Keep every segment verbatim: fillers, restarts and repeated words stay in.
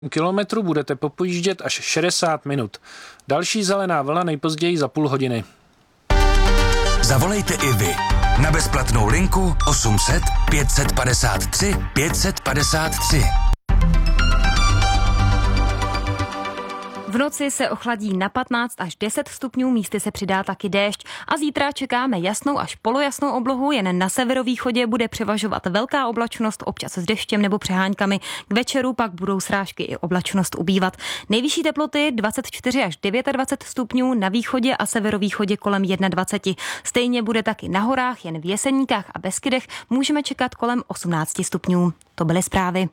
kilometru budete popojíždět až šedesát minut. Další zelená vlna nejpozději za půl hodiny. Zavolejte i vy na bezplatnou linku osm set pět set padesát tři pět set padesát tři. V noci se ochladí na patnáct až deset stupňů, místy se přidá taky déšť a zítra čekáme jasnou až polojasnou oblohu, jen na severovýchodě bude převažovat velká oblačnost, občas s deštěm nebo přeháňkami. K večeru pak budou srážky i oblačnost ubývat. Nejvyšší teploty dvacet čtyři až dvacet devět stupňů, na východě a severovýchodě kolem dvacet jedna. Stejně bude taky na horách, jen v Jeseníkách a Beskydech můžeme čekat kolem osmnáct stupňů. To byly zprávy.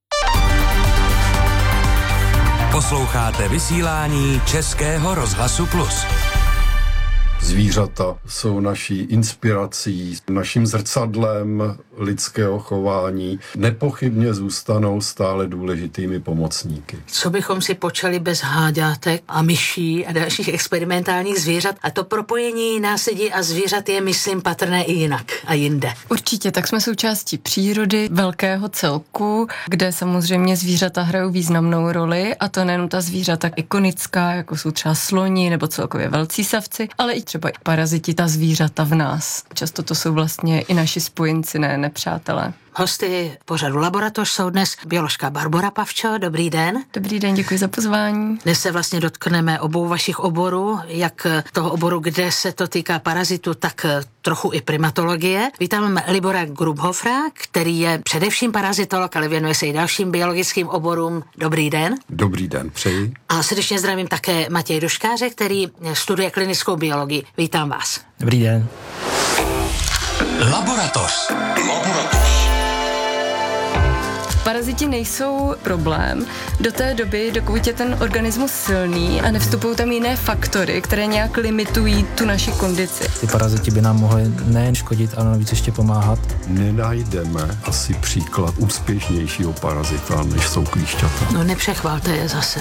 Posloucháte vysílání Českého rozhlasu Plus. Zvířata jsou naší inspirací, naším zrcadlem lidského chování. Nepochybně zůstanou stále důležitými pomocníky. Co bychom si počali bez háďátek a myší a dalších experimentálních zvířat? A to propojení nás lidí a zvířat je, myslím, patrné i jinak a jinde. Určitě, tak jsme součástí přírody, velkého celku, kde samozřejmě zvířata hrajou významnou roli, a to nejen ta zvířata ikonická, jako jsou třeba sloni nebo celkově velcí savci, ale i třeba paraziti, ta zvířata v nás. Často to jsou vlastně i naši spojenci, ne nepřátelé. Hosty pořadu Laboratoř jsou dnes bioložka Barbora Pavčo. Dobrý den. Dobrý den, děkuji za pozvání. Dnes se vlastně dotkneme obou vašich oborů, jak toho oboru, kde se to týká parazitu, tak trochu i primatologie. Vítám Libora Grubhofera, který je především parazitolog, ale věnuje se i dalším biologickým oborům. Dobrý den. Dobrý den, přeji. A srdečně zdravím také Matěje Duškáře, který studuje klinickou biologii. Vítám vás. Dobrý den. Laboratoř. Laboratoř. Paraziti nejsou problém do té doby, dokud je ten organismus silný a nevstupují tam jiné faktory, které nějak limitují tu naši kondici. Ty paraziti by nám mohly nejen škodit, ale navíc ještě pomáhat. Nenajdeme asi příklad úspěšnějšího parazita, než jsou klíšťata. No nepřechvalte je zase.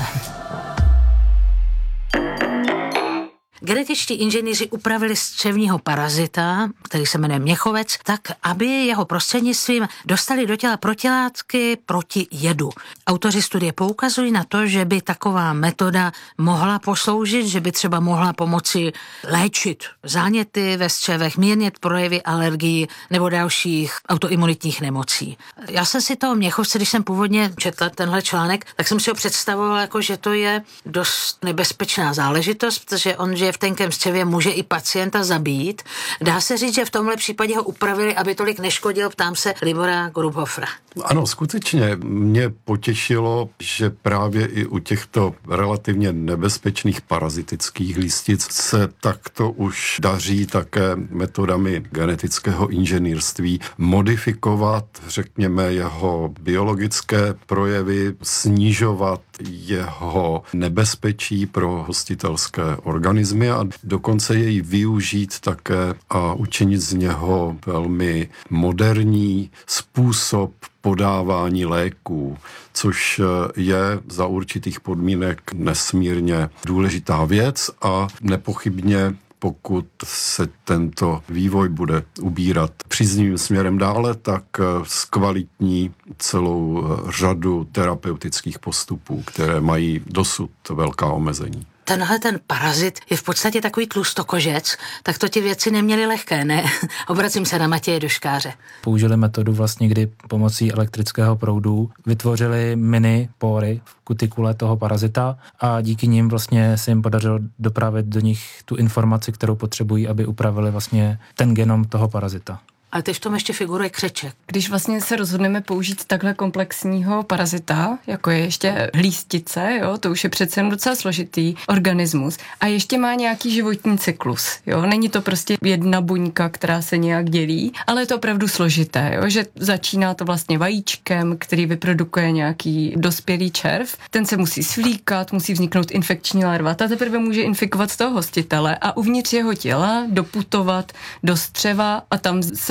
Genetičtí inženýři upravili střevního parazita, který se jmenuje měchovec, tak, aby jeho prostřednictvím dostali do těla protilátky proti jedu. Autoři studie poukazují na to, že by taková metoda mohla posloužit, že by třeba mohla pomoci léčit záněty ve střevech, mírnit projevy alergií nebo dalších autoimunitních nemocí. Já jsem si toho měchovce, když jsem původně četla tenhle článek, tak jsem si ho představovala jako, že to je dost nebezpečná záležitost, protože on, že v tenkém střevě může i pacienta zabít. Dá se říct, že v tomhle případě ho upravili, aby tolik neškodil, ptám se Libora Grubhofera. Ano, skutečně mě potěšilo, že právě i u těchto relativně nebezpečných parazitických listic se takto už daří také metodami genetického inženýrství modifikovat, řekněme, jeho biologické projevy, snižovat jeho nebezpečí pro hostitelské organismy a dokonce jej využít také a učinit z něho velmi moderní způsob podávání léků, což je za určitých podmínek nesmírně důležitá věc a nepochybně pokud se tento vývoj bude ubírat příznivým směrem dále, tak zkvalitní celou řadu terapeutických postupů, které mají dosud velká omezení. Tenhle ten parazit je v podstatě takový tlustokožec, tak to ti věci neměli lehké, ne? Obracím se na Matěje Duškáře. Použili metodu vlastně, kdy pomocí elektrického proudu vytvořili mini pory v kutikule toho parazita a díky nim vlastně se jim podařilo dopravit do nich tu informaci, kterou potřebují, aby upravili vlastně ten genom toho parazita. Ale teď v tom ještě figuruje křeček. Když vlastně se rozhodneme použít takhle komplexního parazita, jako je ještě hlístice, jo, to už je přece jen docela složitý organismus a ještě má nějaký životní cyklus, jo, není to prostě jedna buňka, která se nějak dělí, ale je to opravdu složité, jo, že začíná to vlastně vajíčkem, který vyprodukuje nějaký dospělý červ, ten se musí svlíkat, musí vzniknout infekční larva, ta teprve může infikovat toho hostitele a uvnitř jeho těla doputovat do střeva a tam se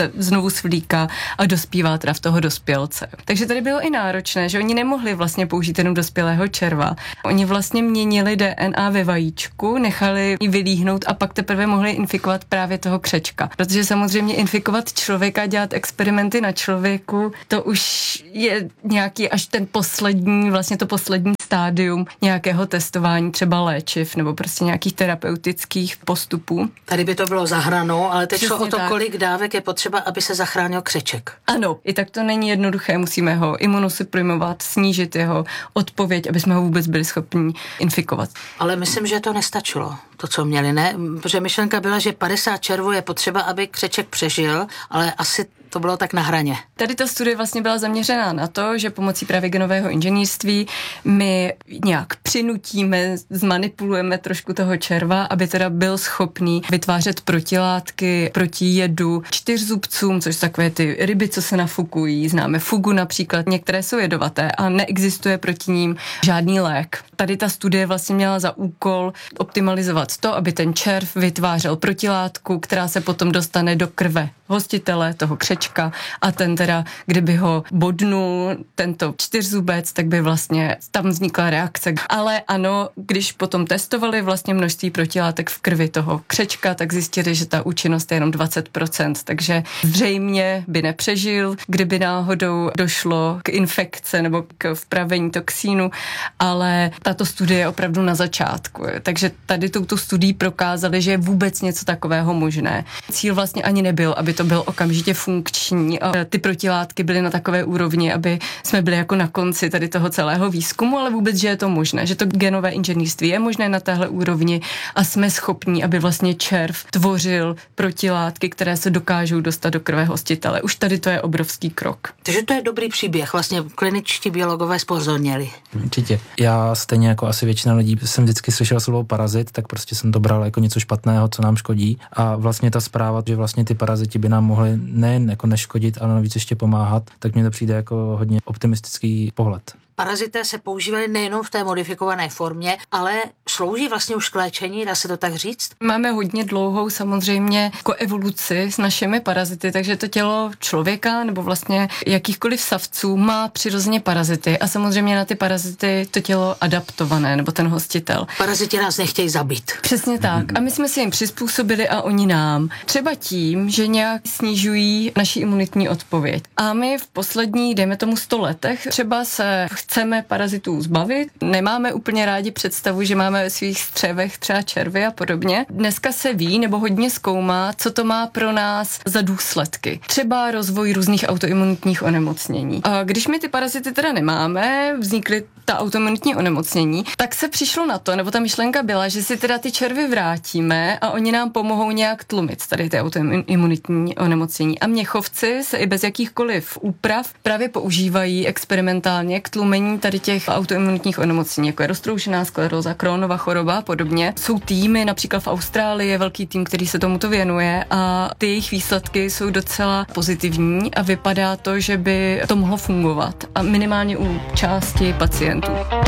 se znovu svlíká a dospívá teda v toho dospělce. Takže tady bylo i náročné, že oni nemohli vlastně použít jenom dospělého červa. Oni vlastně měnili D N A ve vajíčku, nechali ji vylíhnout a pak teprve mohli infikovat právě toho křečka. Protože samozřejmě infikovat člověka, dělat experimenty na člověku, to už je nějaký až ten poslední, vlastně to poslední stádium nějakého testování, třeba léčiv nebo prostě nějakých terapeutických postupů. Tady by to bylo za hranou, ale teď šlo Přesně o to, tak. kolik dávek je potřeba, aby se zachránil křeček. Ano, i tak to není jednoduché, musíme ho imunosuprimovat, snížit jeho odpověď, aby jsme ho vůbec byli schopni infikovat. Ale myslím, že to nestačilo, to, co měli, ne? Protože myšlenka byla, že padesát červů je potřeba, aby křeček přežil, ale asi to bylo tak na hraně. Tady ta studie vlastně byla zaměřená na to, že pomocí právě genového inženýrství my nějak přinutíme, zmanipulujeme trošku toho červa, aby teda byl schopný vytvářet protilátky proti jedu čtyřzubcům, což jsou takové ty ryby, co se nafukují. Známe fugu například, některé jsou jedovaté a neexistuje proti ním žádný lék. Tady ta studie vlastně měla za úkol optimalizovat to, aby ten červ vytvářel protilátku, která se potom dostane do krve hostitele, toho křečka, a ten teda, kdyby ho bodnul tento čtyřzubec, tak by vlastně tam vznikla reakce. Ale ano, když potom testovali vlastně množství protilátek v krvi toho křečka, tak zjistili, že ta účinnost je jenom dvacet procent, takže zřejmě by nepřežil, kdyby náhodou došlo k infekce nebo k vpravení toxínu, ale tato studie je opravdu na začátku. Takže tady touto studií prokázali, že je vůbec něco takového možné. Cíl vlastně ani nebyl, aby to bylo okamžitě funkční a ty protilátky byly na takové úrovni, aby jsme byli jako na konci tady toho celého výzkumu, ale vůbec, že je to možné, že to genové inženýrství je možné na téhle úrovni a jsme schopní, aby vlastně červ tvořil protilátky, které se dokážou dostat do krve hostitele. Už tady to je obrovský krok. Takže to je dobrý příběh, vlastně kliničtí biologové zpozorněli. Určitě. Já stejně jako asi většina lidí jsem vždycky slyšel slovo parazit, tak prostě jsem to bral jako něco špatného, co nám škodí. A vlastně ta zpráva, že vlastně ty paraziti by nám mohli nejen jako neškodit, ale navíc ještě pomáhat, tak mně to přijde jako hodně optimistický pohled. Parazité se používaly nejenom v té modifikované formě, ale slouží vlastně už k léčení, dá se to tak říct? Máme hodně dlouhou samozřejmě jako evoluci s našimi parazity, takže to tělo člověka nebo vlastně jakýchkoliv savců má přirozeně parazity a samozřejmě na ty parazity to tělo adaptované nebo ten hostitel. Paraziti nás nechtějí zabít. Přesně tak. A my jsme si jim přizpůsobili a oni nám. Třeba tím, že nějak snižují naši imunitní odpověď. A my v posledních, dejme tomu sto letech, třeba se chceme parazitů zbavit. Nemáme úplně rádi představu, že máme ve svých střevech třeba červy a podobně. Dneska se ví nebo hodně zkoumá, co to má pro nás za důsledky. Třeba rozvoj různých autoimunitních onemocnění. A když my ty parazity teda nemáme, vznikly ta autoimunitní onemocnění, tak se přišlo na to, nebo ta myšlenka byla, že si teda ty červy vrátíme a oni nám pomohou nějak tlumit tady ty autoimunitní onemocnění. A měchovci se i bez jakýchkoliv úprav právě používají experimentálně k tlumení tady těch autoimunitních onemocnění, jako je roztroušená skleróza, Crohnova choroba a podobně. Jsou týmy, například v Austrálii je velký tým, který se tomuto věnuje a ty jejich výsledky jsou docela pozitivní a vypadá to, že by to mohlo fungovat a minimálně u části pacientů.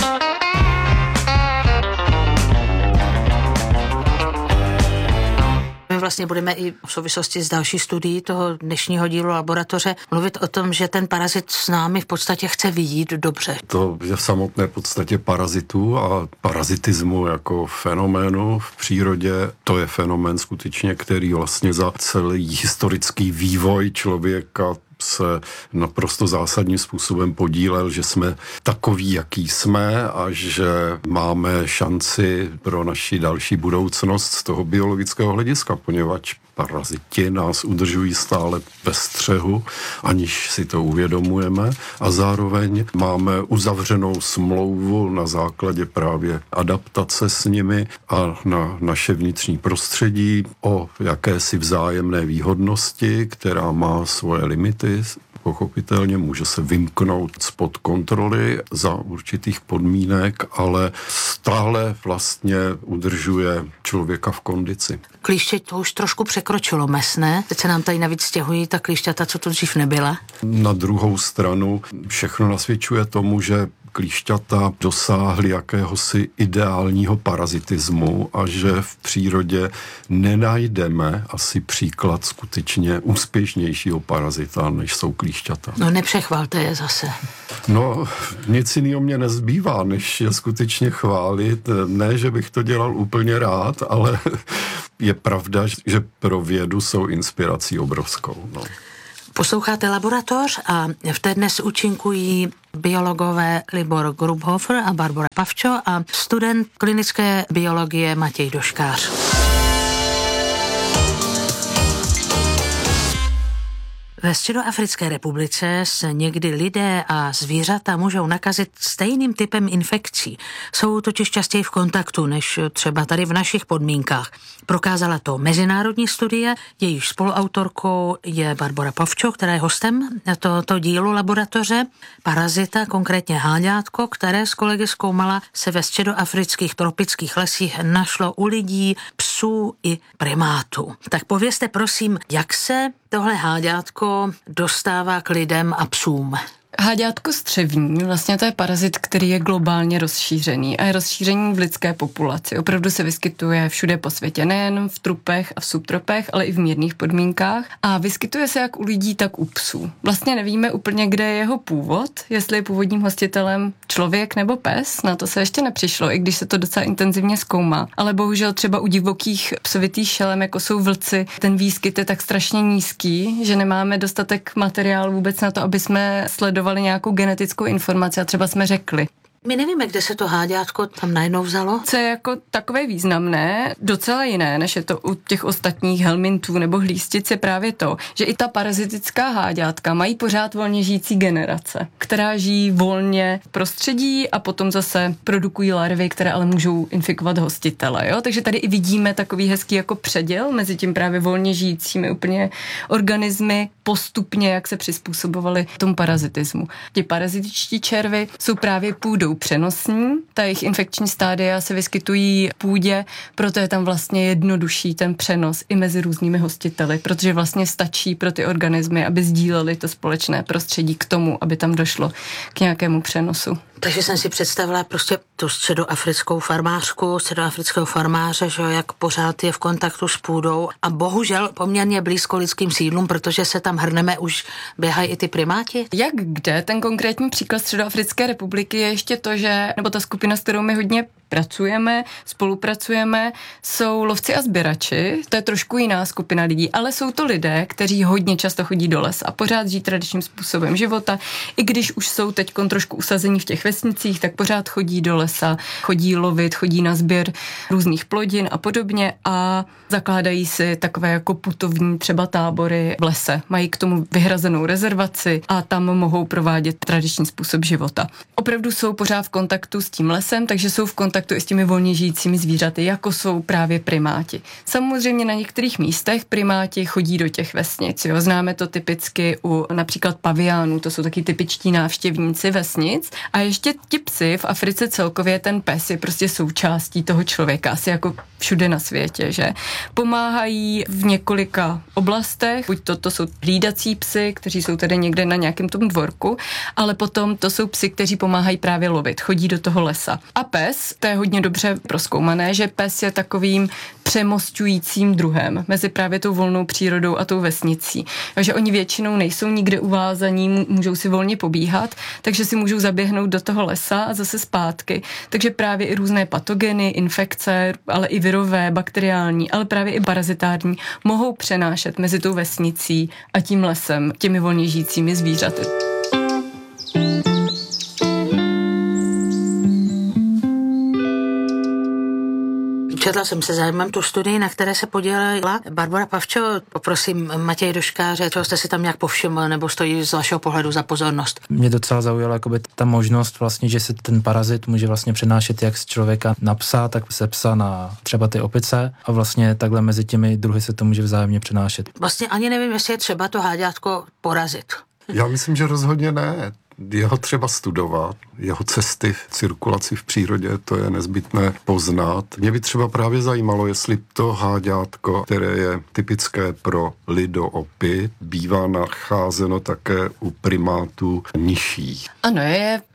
My vlastně budeme i v souvislosti s další studií toho dnešního dílu laboratoře mluvit o tom, že ten parazit s námi v podstatě chce vyjít dobře. To je v samotné podstatě parazitu a parazitismu jako fenoménu v přírodě. To je fenomén skutečně, který vlastně za celý historický vývoj člověka se naprosto zásadním způsobem podílel, že jsme takoví, jaký jsme a že máme šanci pro naši další budoucnost z toho biologického hlediska, poněvadž paraziti nás udržují stále ve střehu, aniž si to uvědomujeme a zároveň máme uzavřenou smlouvu na základě právě adaptace s nimi a na naše vnitřní prostředí o jakési vzájemné výhodnosti, která má svoje limity. Pochopitelně může se vymknout spod kontroly za určitých podmínek, ale stále vlastně udržuje člověka v kondici. Klíště to už trošku překročilo mes, ne? Teď se nám tady navíc stěhují ta klíšťata, co tu dřív nebyla. Na druhou stranu všechno nasvědčuje tomu, že klíšťata dosáhly jakéhosi ideálního parazitismu a že v přírodě nenajdeme asi příklad skutečně úspěšnějšího parazita, než jsou klíšťata. No nepřechvalte je zase. No, nic jiného mě nezbývá, než je skutečně chválit. Ne, že bych to dělal úplně rád, ale je pravda, že pro vědu jsou inspirací obrovskou. No. Posloucháte Laboratoř a v té dnes účinkují biologové Libor Grubhofer a Barbora Pavčo a student klinické biologie Matěj Doškář. Ve Středoafrické republice se někdy lidé a zvířata můžou nakazit stejným typem infekcí. Jsou totiž častěji v kontaktu než třeba tady v našich podmínkách. Prokázala to mezinárodní studie, jejíž spoluautorkou je Barbora Pavčo, která je hostem tohoto dílu Laboratoře. Parazita, konkrétně háďátko, které s kolegy zkoumala, se ve středoafrických tropických lesích našlo u lidí, psů i primátů. Tak povězte prosím, jak se tohle háďátko dostává k lidem a psům? Háďátko střevní, vlastně to je parazit, který je globálně rozšířený a je rozšířený v lidské populaci. Opravdu se vyskytuje všude po světě, nejen v trupech a v subtropech, ale i v mírných podmínkách. A vyskytuje se jak u lidí, tak u psů. Vlastně nevíme úplně, kde je jeho původ, jestli je původním hostitelem člověk nebo pes, na to se ještě nepřišlo, i když se to docela intenzivně zkoumá. Ale bohužel třeba u divokých psovitých šelem, jako jsou vlci, ten výskyt je tak strašně nízký, že nemáme dostatek materiálu vůbec na to, aby jsme sledovali nějakou genetickou informaci a třeba jsme řekli. My nevíme, kde se to háďátko tam najednou vzalo. Co je jako takové významné, docela jiné, než je to u těch ostatních helmintů nebo hlístic, je právě to, že i ta parazitická háďátka mají pořád volně žijící generace, která žijí volně v prostředí a potom zase produkují larvy, které ale můžou infikovat hostitele. Jo? Takže tady i vidíme takový hezký jako předěl mezi tím právě volně žijícími úplně organismy postupně, jak se přizpůsobovali tomu parazitismu. Ti parazitičtí červy jsou právě půdou přenosní, ta jejich infekční stádia se vyskytují v půdě, proto je tam vlastně jednodušší ten přenos i mezi různými hostiteli, protože vlastně stačí pro ty organismy, aby sdíleli to společné prostředí k tomu, aby tam došlo k nějakému přenosu. Takže jsem si představila prostě tu středoafrickou farmářku, středoafrického farmáře, že jak pořád je v kontaktu s půdou a bohužel poměrně blízko lidským sídlům, protože se tam hrneme, už běhají i ty primáti. Jak kde? Ten konkrétní příklad Středoafrické republiky je ještě to, že, nebo ta skupina, s kterou my hodně pracujeme, spolupracujeme, jsou lovci a sběrači, to je trošku jiná skupina lidí, ale jsou to lidé, kteří hodně často chodí do lesa a pořád žijí tradičním způsobem života, i když už jsou teď trošku usazení v těch vesnicích, tak pořád chodí do lesa, chodí lovit, chodí na sběr různých plodin a podobně a zakládají si takové jako putovní třeba tábory v lese. Mají k tomu vyhrazenou rezervaci a tam mohou provádět tradiční způsob života. Opravdu jsou pořád v kontaktu s tím lesem, takže jsou v kontaktu i s těmi volně žijícími zvířaty, jako jsou právě primáti. Samozřejmě na některých místech primáti chodí do těch vesnic. Jo. Známe to typicky u například paviánů, to jsou taky typičtí návštěvníci vesnic. A ještě ti psy v Africe celkově, ten pes je prostě součástí toho člověka, asi jako všude na světě, že pomáhají v několika oblastech, buď to, to jsou hlídací psy, kteří jsou tedy někde na nějakém tom dvorku, ale potom to jsou psy, kteří pomáhají právě lovit, chodí do toho lesa. A pes, to je hodně dobře prozkoumané, že pes je takovým přemosťujícím druhem mezi právě tou volnou přírodou a tou vesnicí. Takže oni většinou nejsou nikde uvázaní, můžou si volně pobíhat, takže si můžou zaběhnout do toho lesa a zase zpátky. Takže právě i různé patogeny, infekce, ale i virové, bakteriální, ale právě i parazitární mohou přenášet mezi tou vesnicí a tím lesem, těmi volně žijícími zvířaty. Četla jsem se zájmem tu studii, na které se podílela Barbora Pavčo. Poprosím Matěj Doškáře, čeho jste si tam nějak povšiml, nebo stojí z vašeho pohledu za pozornost? Mě docela zaujala jakoby ta možnost vlastně, že se ten parazit může vlastně přenášet jak z člověka na psa, tak se psa na třeba ty opice a vlastně takhle mezi těmi druhy se to může vzájemně přenášet. Vlastně ani nevím, jestli je třeba to háďátko porazit. Já myslím, že rozhodně ne. Jeho třeba studovat, jeho cesty v cirkulaci v přírodě, to je nezbytné poznat. Mě by třeba právě zajímalo, jestli to háďátko, které je typické pro lidoopy, bývá nacházeno také u primátů nižších. Ano, je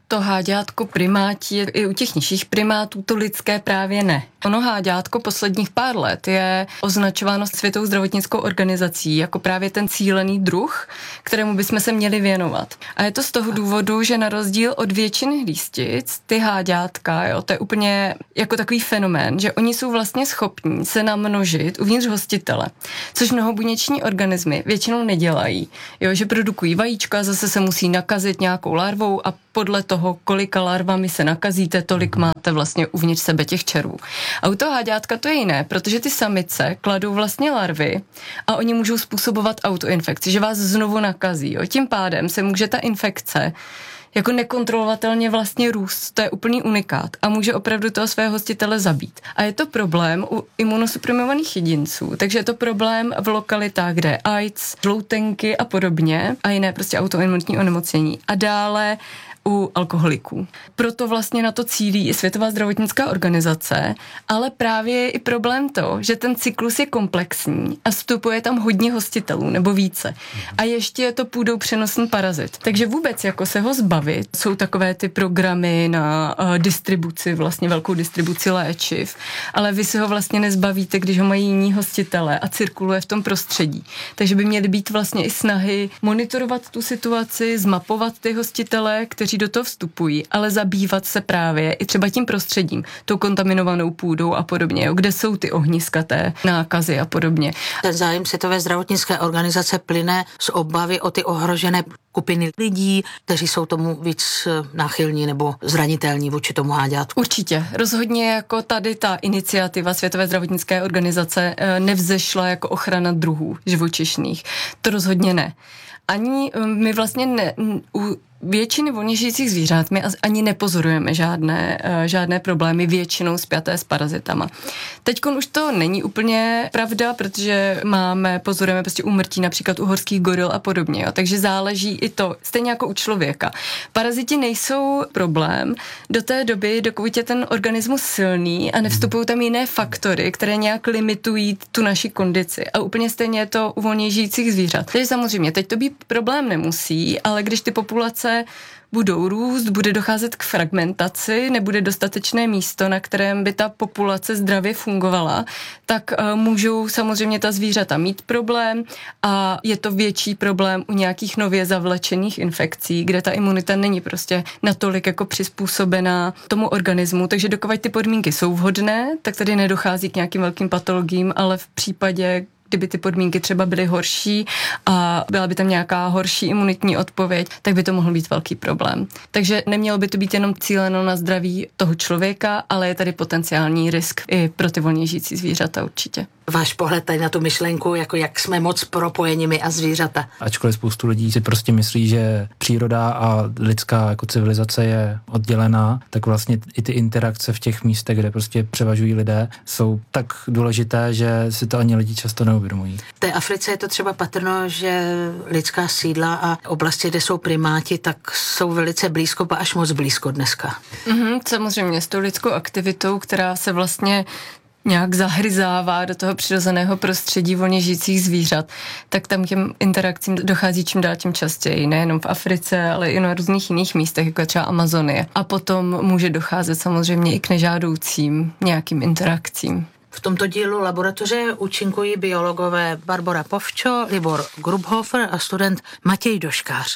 to háďátko primátí je i u těch nižších primátů, to lidské právě ne. Ono háďátko posledních pár let je označováno Světovou zdravotnickou organizací jako právě ten cílený druh, kterému bychom se měli věnovat. A je to z toho důvodu, že na rozdíl od většiny hlístic, ty háďátka, jo, to je úplně jako takový fenomén, že oni jsou vlastně schopní se namnožit uvnitř hostitele, což mnohobuněční organismy většinou nedělají. Jo, že produkují vajíčka, zase se musí nakazit nějakou larvou a podle toho, kolika larvami se nakazíte, tolik máte vlastně uvnitř sebe těch červů. A u toho háďátka to je jiné, protože ty samice kladou vlastně larvy a oni můžou způsobovat autoinfekci, že vás znovu nakazí. Jo. Tím pádem se může ta infekce jako nekontrolovatelně vlastně růst. To je úplný unikát a může opravdu toho svého hostitele zabít. A je to problém u imunosuprimovaných jedinců, takže je to problém v lokalitách, kde je AIDS, žloutenky a podobně a jiné prostě autoimunitní onemocnění. A dále u alkoholiků. Proto vlastně na to cílí i Světová zdravotnická organizace, ale právě je i problém to, že ten cyklus je komplexní a vstupuje tam hodně hostitelů nebo více. A ještě je to půdou přenosný parazit. Takže vůbec jako se ho zbavit, jsou takové ty programy na uh, distribuci, vlastně velkou distribuci léčiv, ale vy se ho vlastně nezbavíte, když ho mají jiní hostitele a cirkuluje v tom prostředí. Takže by měly být vlastně i snahy monitorovat tu situaci, zmapovat ty hostitele, kteří do toho vstupují, ale zabývat se právě i třeba tím prostředím, tou kontaminovanou půdou a podobně, jo, kde jsou ty ohniska té nákazy a podobně. Ten zájem Světové zdravotnické organizace plyne z obavy o ty ohrožené skupiny lidí, kteří jsou tomu víc náchylní nebo zranitelní vůči tomu háďátku. Určitě. Rozhodně jako tady ta iniciativa Světové zdravotnické organizace nevzešla jako ochrana druhů živočišných. To rozhodně ne. Ani my vlastně ne, u většiny volně žijících zvířat my ani nepozorujeme žádné, žádné problémy většinou spjaté s parazitama. Teďkon už to není úplně pravda, protože máme, pozorujeme prostě úmrtí například u horských goril a podobně, jo. Takže záleží i to, stejně jako u člověka. Paraziti nejsou problém do té doby, dokud je ten organismus silný a nevstupují tam jiné faktory, které nějak limitují tu naši kondici. A úplně stejně je to u volně žijících zvířat. Takže samozřejmě, teď to být problém nemusí, ale když ty populace budou růst, bude docházet k fragmentaci, nebude dostatečné místo, na kterém by ta populace zdravě fungovala, tak uh, můžou samozřejmě ta zvířata mít problém a je to větší problém u nějakých nově zavlečených infekcí, kde ta imunita není prostě natolik jako přizpůsobená tomu organismu, takže dokud ty podmínky jsou vhodné, tak tady nedochází k nějakým velkým patologiím, ale v případě, kdyby ty podmínky třeba byly horší a byla by tam nějaká horší imunitní odpověď, tak by to mohl být velký problém. Takže nemělo by to být jenom cíleno na zdraví toho člověka, ale je tady potenciální risk i pro ty volně žijící zvířata určitě. Váš pohled tady na tu myšlenku, jako jak jsme moc propojeni my a zvířata. Ačkoliv spoustu lidí si prostě myslí, že příroda a lidská jako civilizace je oddělená, tak vlastně i ty interakce v těch místech, kde prostě převažují lidé, jsou tak důležité, že si to ani lidi často neuvědomují. V té Africe je to třeba patrno, že lidská sídla a oblasti, kde jsou primáti, tak jsou velice blízko, pa až moc blízko dneska. Mm-hmm, samozřejmě s tou lidskou aktivitou, která se vlastně nějak zahryzává do toho přirozeného prostředí volně žijících zvířat, tak tam těm interakcím dochází čím dál tím častěji, nejenom v Africe, ale i na různých jiných místech, jako třeba Amazonie. A potom může docházet samozřejmě i k nežádoucím nějakým interakcím. V tomto dílu laboratoře účinkují biologové Barbora Povčo, Libor Grubhofer a student Matěj Doškář.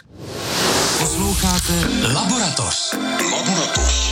Posloucháte Laboratoř. Laboratoř.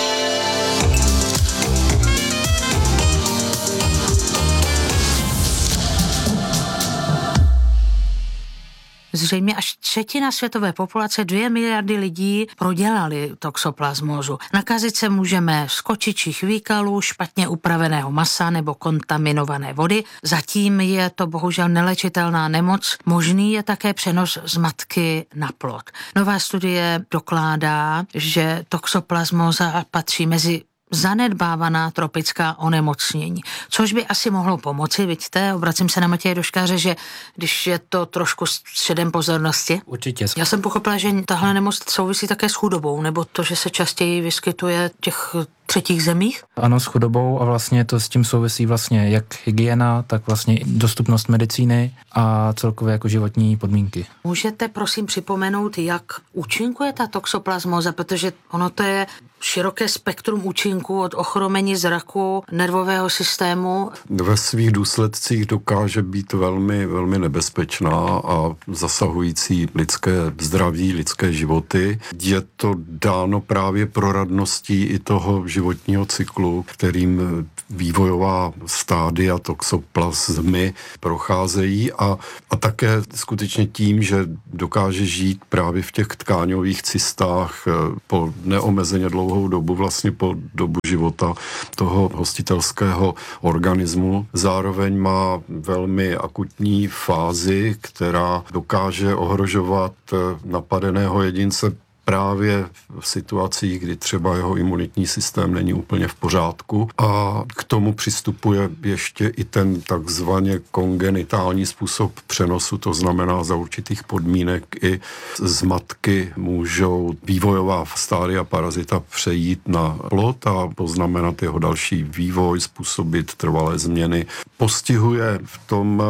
Zřejmě až třetina světové populace, dvě miliardy lidí, prodělali toxoplasmózu. Nakazit se můžeme z kočičích výkalů, špatně upraveného masa nebo kontaminované vody. Zatím je to bohužel nelečitelná nemoc. Možný je také přenos z matky na plod. Nová studie dokládá, že toxoplasmóza patří mezi zanedbávaná tropická onemocnění, což by asi mohlo pomoci, vidíte, obracím se na Matěje Doškáře, že když je to trošku středem pozornosti. Určitě. Já jsem pochopila, že tahle nemoc souvisí také s chudobou, nebo to, že se častěji vyskytuje těch třetích zemích? Ano, s chudobou a vlastně to s tím souvisí vlastně jak hygiena, tak vlastně dostupnost medicíny a celkově jako životní podmínky. Můžete prosím připomenout, jak účinkuje ta toxoplasmóza, protože ono to je široké spektrum účinků od ochromení zraku, nervového systému. Ve svých důsledcích dokáže být velmi, velmi nebezpečná a zasahující lidské zdraví, lidské životy. Je to dáno právě proradností i toho životního cyklu, kterým vývojová stádia toxoplasmy procházejí a, a také skutečně tím, že dokáže žít právě v těch tkáňových cystách po neomezeně dlouhou dobu, vlastně po dobu života toho hostitelského organismu. Zároveň má velmi akutní fázi, která dokáže ohrožovat napadeného jedince právě v situacích, kdy třeba jeho imunitní systém není úplně v pořádku a k tomu přistupuje ještě i ten takzvaně kongenitální způsob přenosu, to znamená za určitých podmínek i z matky můžou vývojová stádia parazita přejít na plod a poznamenat jeho další vývoj, způsobit trvalé změny. Postihuje v tom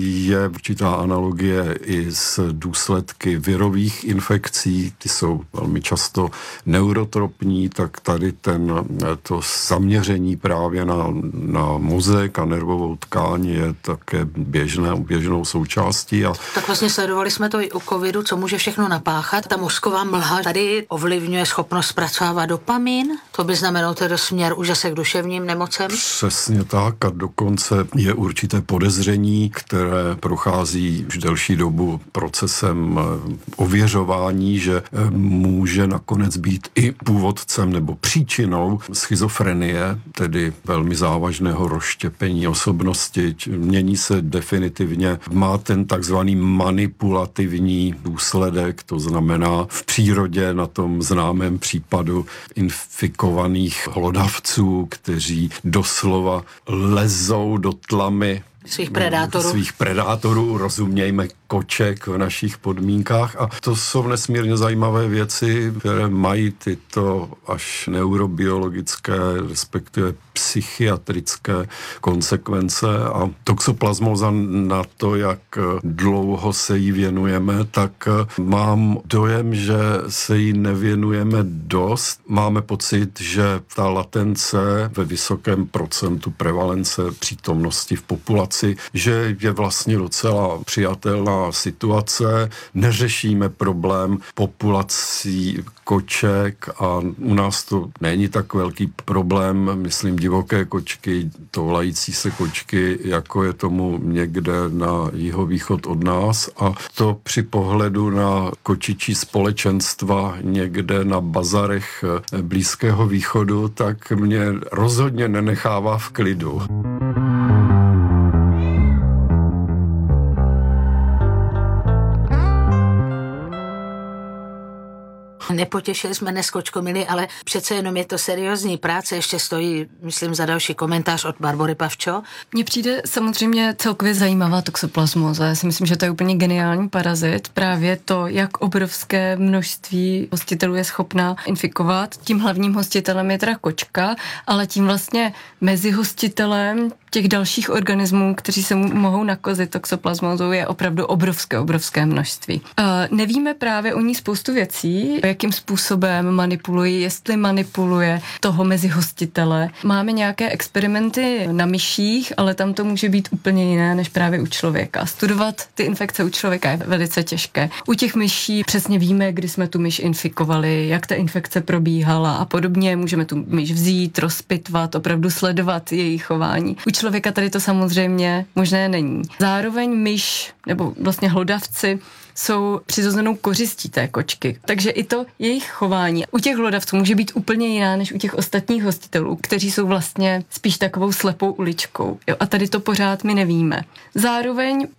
je určitá analogie i s důsledky virových infekcí, ty jsou velmi často neurotropní, tak tady ten, to zaměření právě na, na mozek a nervovou tkáň je také běžné, běžnou součástí. A tak vlastně sledovali jsme to i u covidu, co může všechno napáchat. Ta mozková mlha tady ovlivňuje schopnost zpracovávat dopamin, to by znamenalo tedy směr už zase k duševním nemocem. Přesně tak a dokonce je určité podezření, které prochází už delší dobu procesem ověřování, že může nakonec být i původcem nebo příčinou schizofrenie, tedy velmi závažného rozštěpení osobnosti. Mění se definitivně, má ten takzvaný manipulativní důsledek, to znamená v přírodě na tom známém případu infikovaných hlodavců, kteří doslova lezou do tlamy svých predátorů. svých predátorů, rozumějme koček v našich podmínkách a to jsou nesmírně zajímavé věci, které mají tyto až neurobiologické, respektive psychiatrické konsekvence a toxoplasmóza na to, jak dlouho se jí věnujeme, tak mám dojem, že se jí nevěnujeme dost. Máme pocit, že ta latence ve vysokém procentu prevalence přítomnosti v populaci, že je vlastně docela přijatelná situace, neřešíme problém populací koček a u nás to není tak velký problém, myslím divoké kočky, toulající se kočky, jako je tomu někde na jihovýchod od nás a to při pohledu na kočičí společenstva někde na bazarech Blízkého východu, tak mě rozhodně nenechává v klidu. Nepotěšili jsme dnes kočkomily, ale přece jenom je to seriózní práce, ještě stojí, myslím, za další komentář od Barbory Pavčo. Mně přijde samozřejmě celkově zajímavá toxoplasmóza. Já si myslím, že to je úplně geniální parazit. Právě to, jak obrovské množství hostitelů je schopná infikovat. Tím hlavním hostitelem je teda kočka, ale tím vlastně mezi hostitelem těch dalších organismů, kteří se mohou nakazit toxoplasmózou, je opravdu obrovské, obrovské množství. Uh, nevíme právě o ní spoustu věcí, jakým způsobem manipulují, jestli manipuluje toho mezi hostitele. Máme nějaké experimenty na myších, ale tam to může být úplně jiné než právě u člověka. Studovat ty infekce u člověka je velice těžké. U těch myší přesně víme, kdy jsme tu myš infikovali, jak ta infekce probíhala a podobně. Můžeme tu myš vzít, rozpitvat, opravdu sledovat její chování. U člověka tady to samozřejmě možné není. Zároveň myš nebo vlastně hlodavci jsou přirozenou kořistí té kočky. Takže i to jejich chování u těch hlodavců může být úplně jiná než u těch ostatních hostitelů, kteří jsou vlastně spíš takovou slepou uličkou. Jo? A tady to pořád my nevíme. Zároveň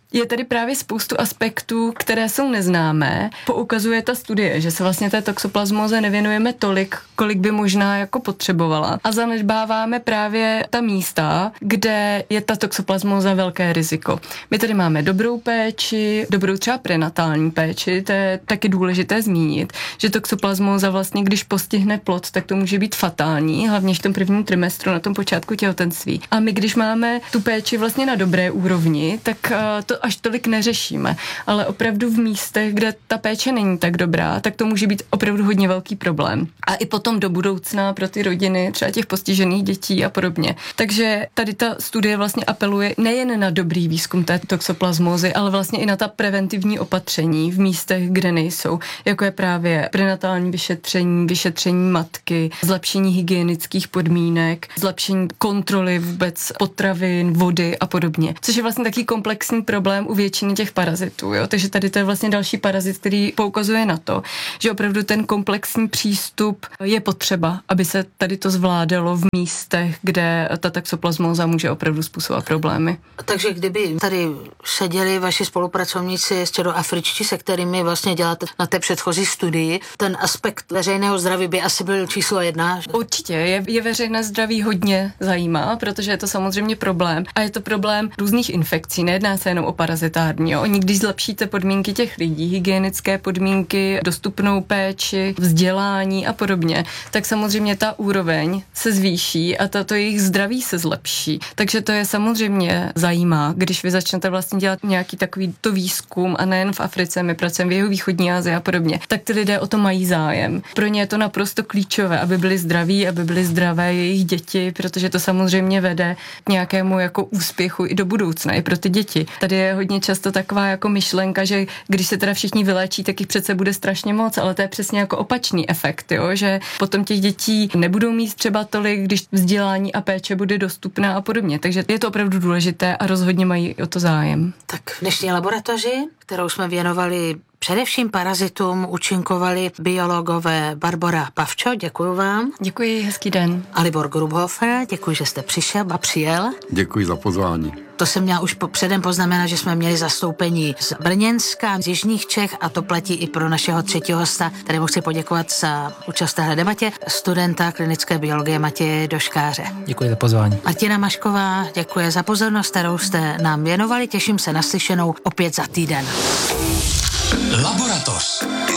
Je tady právě spoustu aspektů, které jsou neznámé. Poukazuje ta studie, že se vlastně té toxoplasmóze nevěnujeme tolik, kolik by možná jako potřebovala. A zanedbáváme právě ta místa, kde je ta toxoplasmóza velké riziko. My tady máme dobrou péči, dobrou třeba prenatální péči, to je taky důležité zmínit, že toxoplasmóza vlastně, když postihne plod, tak to může být fatální, hlavně v tom prvním trimestru, na tom počátku těhotenství. A my, když máme tu péči vlastně na dobré úrovni, tak to až tolik neřešíme. Ale opravdu v místech, kde ta péče není tak dobrá, tak to může být opravdu hodně velký problém. A i potom do budoucna pro ty rodiny, třeba těch postižených dětí a podobně. Takže tady ta studie vlastně apeluje nejen na dobrý výzkum té toxoplasmózy, ale vlastně i na ta preventivní opatření v místech, kde nejsou, jako je právě prenatální vyšetření, vyšetření matky, zlepšení hygienických podmínek, zlepšení kontroly vůbec potravin, vody a podobně. Což je vlastně taky komplexní problém u většiny těch parazitů, jo? Takže tady to je vlastně další parazit, který poukazuje na to, že opravdu ten komplexní přístup je potřeba, aby se tady to zvládalo v místech, kde ta toxoplasmóza může opravdu způsobovat problémy. Takže kdyby tady seděli vaši spolupracovníci středoafričtí, se kterými vlastně děláte na té předchozí studii, ten aspekt veřejného zdraví by asi byl číslo jedna. Určitě, je, je veřejné zdraví hodně zajímá, protože je to samozřejmě problém a je to problém různých infekcí, nejedná se jenom o parazitární. Jo. Oni, když zlepšíte podmínky těch lidí, hygienické podmínky, dostupnou péči, vzdělání a podobně, tak samozřejmě ta úroveň se zvýší a to, to jejich zdraví se zlepší. Takže to je samozřejmě zajímá, když vy začnete vlastně dělat nějaký takový to výzkum a nejen v Africe, my pracujeme v jihovýchodní Asii a podobně, tak ty lidé o to mají zájem. Pro ně je to naprosto klíčové, aby byli zdraví, aby byli zdravé jejich děti, protože to samozřejmě vede k nějakému jako úspěchu i do budoucna, i pro ty děti. Tady je hodně často taková jako myšlenka, že když se teda všichni vyléčí, tak jich přece bude strašně moc, ale to je přesně jako opačný efekt, jo? Že potom těch dětí nebudou mít třeba tolik, když vzdělání a péče bude dostupná a podobně. Takže je to opravdu důležité a rozhodně mají o to zájem. Tak v dnešní laboratoři, kterou jsme věnovali především parazitům, účinkovali biologové Barbora Pavčo, děkuji vám. Děkuji, hezký den. A Libor Grubhofer, děkuji, že jste přišel a přijel. Děkuji za pozvání. To jsem měla už předem poznamenat, že jsme měli zastoupení z Brněnska, z jižních Čech a to platí i pro našeho třetího hosta, kterému chci poděkovat za účast v téhle debatě, studenta klinické biologie Matěje Doškáře. Děkuji za pozvání. Martina Mašková děkuje za pozornost, kterou jste nám věnovali. Těším se na slyšenou opět za týden. Laboratoř.